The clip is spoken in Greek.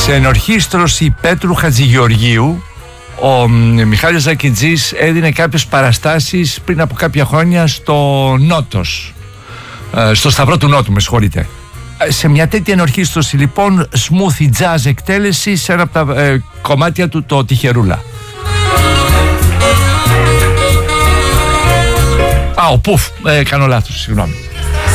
Σε ενορχήστρωση Πέτρου Χατζηγεωργίου, ο Μιχάλης Ζακιτζής έδινε κάποιες παραστάσεις πριν από κάποια χρόνια στο Νότος, στο Σταυρό του Νότου, με συγχωρείτε. Σε μια τέτοια ενορχήστρωση λοιπόν, smoothie jazz εκτέλεση σε ένα από τα κομμάτια του, το Τυχερούλα. Ο Πουφ, κάνω λάθος, συγγνώμη.